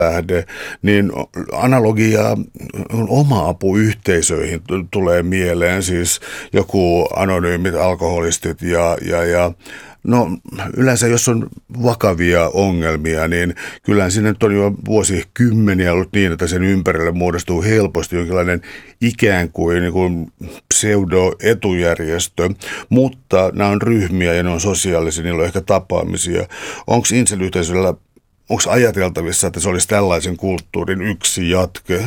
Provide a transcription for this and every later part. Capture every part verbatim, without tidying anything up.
lähde, niin analogia oma-apuyhteisöihin tulee mieleen, siis joku anonyymit alkoholistit ja, ja, ja no yleensä jos on vakavia ongelmia, niin kyllähän sinne on jo vuosikymmeniä ollut niin, että sen ympärille muodostuu helposti jonkinlainen ikään kuin, niin kuin pseudo-etujärjestö, mutta nämä on ryhmiä ja ne on sosiaalisia, niillä on ehkä tapaamisia. Onko insel-yhteisöllä, onko ajateltavissa, että se olisi tällaisen kulttuurin yksi jatke?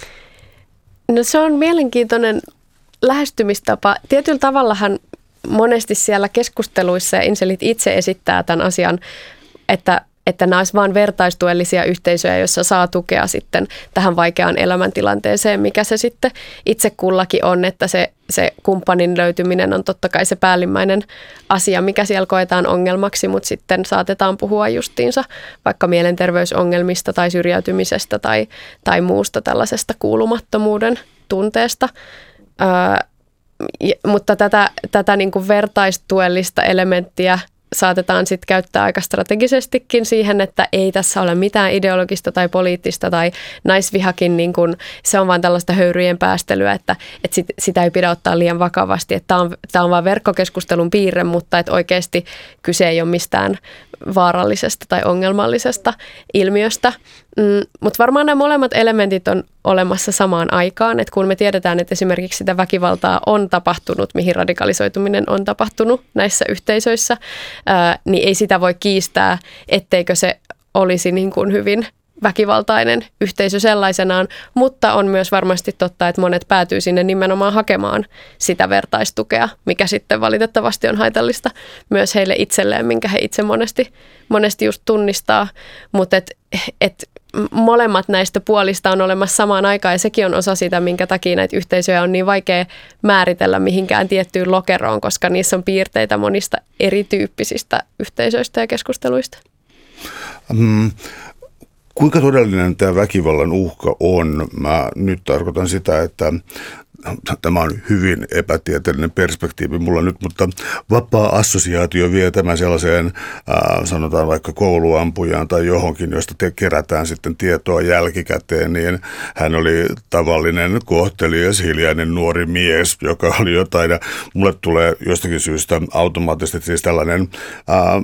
No se on mielenkiintoinen lähestymistapa. Tietyllä tavallahan monesti siellä keskusteluissa ja inselit itse esittää tämän asian, että, että nämä olisi vain vertaistuellisia yhteisöjä, joissa saa tukea sitten tähän vaikeaan elämäntilanteeseen, mikä se sitten itse kullakin on, että se, se kumppanin löytyminen on totta kai se päällimmäinen asia, mikä siellä koetaan ongelmaksi, mutta sitten saatetaan puhua justiinsa vaikka mielenterveysongelmista tai syrjäytymisestä tai, tai muusta tällaisesta kuulumattomuuden tunteesta. Öö, Ja, mutta tätä, tätä niin kuin vertaistuellista elementtiä saatetaan sitten käyttää aika strategisestikin siihen, että ei tässä ole mitään ideologista tai poliittista tai naisvihakin, niin kuin, se on vaan tällaista höyryjen päästelyä, että, että sit, sitä ei pidä ottaa liian vakavasti. Että tämä on, tämä on vaan verkkokeskustelun piirre, mutta että oikeasti kyse ei ole mistään vaarallisesta tai ongelmallisesta ilmiöstä. Mm, mutta varmaan nämä molemmat elementit on olemassa samaan aikaan, että kun me tiedetään, että esimerkiksi sitä väkivaltaa on tapahtunut, mihin radikalisoituminen on tapahtunut näissä yhteisöissä, ää, niin ei sitä voi kiistää, etteikö se olisi niin kuin hyvin väkivaltainen yhteisö sellaisenaan, mutta on myös varmasti totta, että monet päätyy sinne nimenomaan hakemaan sitä vertaistukea, mikä sitten valitettavasti on haitallista myös heille itselleen, minkä he itse monesti, monesti just tunnistaa, mutta et, et molemmat näistä puolista on olemassa samaan aikaan ja sekin on osa sitä, minkä takia näitä yhteisöjä on niin vaikea määritellä mihinkään tiettyyn lokeroon, koska niissä on piirteitä monista erityyppisistä yhteisöistä ja keskusteluista. Mm. Kuinka todellinen tämä väkivallan uhka on? Mä nyt tarkoitan sitä, että tämä on hyvin epätieteellinen perspektiivi mulla nyt, mutta vapaa assosiaatio vie tämän sellaiseen, äh, sanotaan vaikka kouluampujaan tai johonkin, josta te kerätään sitten tietoa jälkikäteen, niin hän oli tavallinen, kohtelias, hiljainen nuori mies, joka oli jotain, ja mulle tulee jostakin syystä automaattisesti siis tällainen äh,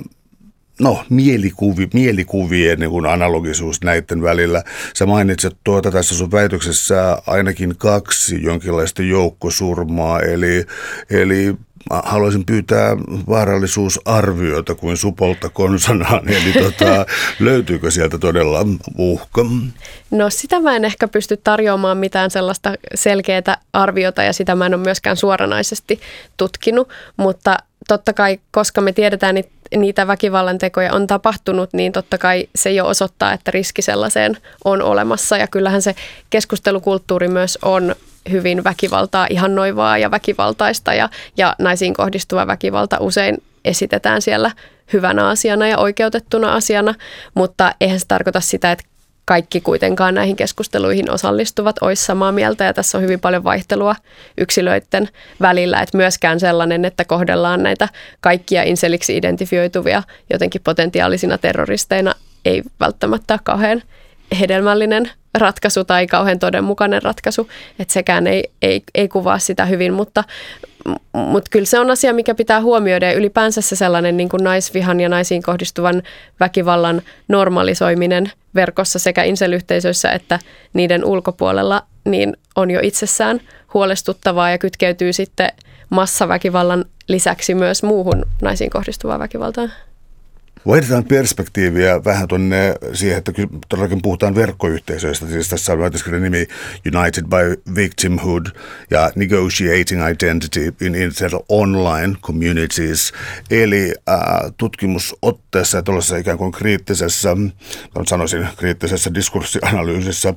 No, mielikuvi, mielikuvien niin kuin analogisuus näiden välillä. Sä mainitset tuota tässä sun väitöksessä ainakin kaksi jonkinlaista joukkosurmaa, eli, eli haluaisin pyytää vaarallisuusarviota kuin supolta konsanaan, eli tota, löytyykö sieltä todella uhka? No sitä mä en ehkä pysty tarjoamaan mitään sellaista selkeää arviota ja sitä mä en ole myöskään suoranaisesti tutkinut, mutta totta kai, koska me tiedetään, että niitä väkivallan tekoja on tapahtunut, niin totta kai se jo osoittaa, että riski sellaiseen on olemassa. Ja kyllähän se keskustelukulttuuri myös on hyvin väkivaltaa ihannoivaa ja väkivaltaista. Ja, ja naisiin kohdistuva väkivalta usein esitetään siellä hyvänä asiana ja oikeutettuna asiana, mutta eihän se tarkoita sitä, että kaikki kuitenkaan näihin keskusteluihin osallistuvat olisi samaa mieltä ja tässä on hyvin paljon vaihtelua yksilöiden välillä, että myöskään sellainen, että kohdellaan näitä kaikkia inseliksi identifioituvia jotenkin potentiaalisina terroristeina ei välttämättä ole kauhean hedelmällinen ratkaisu tai kauhean todenmukainen ratkaisu, että sekään ei, ei, ei kuvaa sitä hyvin, mutta Mutta kyllä se on asia, mikä pitää huomioida ja ylipäänsä se sellainen niin kuin naisvihan ja naisiin kohdistuvan väkivallan normalisoiminen verkossa sekä insel-yhteisöissä että niiden ulkopuolella niin on jo itsessään huolestuttavaa ja kytkeytyy sitten massaväkivallan lisäksi myös muuhun naisiin kohdistuvaan väkivaltaan. Vaihdetaan perspektiiviä vähän tuonne siihen, että todellakin puhutaan verkkoyhteisöistä. Siis tässä on väitöskirjan nimi United by Victimhood ja Negotiating Identity in Internet Online Communities. Eli äh, tutkimusotteessa ja tuollaisessa ikään kuin kriittisessä, sanoisin kriittisessä diskurssianalyysissä,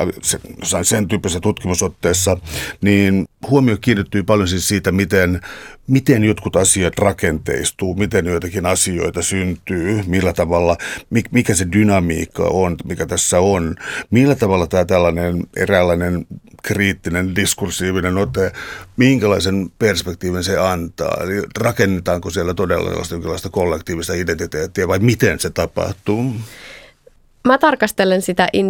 se, sen tyyppisessä tutkimusotteessa, niin huomio kiinnittyy paljon siis siitä, miten Miten jotkut asiat rakenteistuu, miten joitakin asioita syntyy, millä tavalla, mikä se dynamiikka on, mikä tässä on, millä tavalla tämä tällainen eräänlainen kriittinen, diskursiivinen ote, minkälaisen perspektiivin se antaa, eli rakennetaanko siellä todella jonkinlaista kollektiivista identiteettiä vai miten se tapahtuu? Mä tarkastelen sitä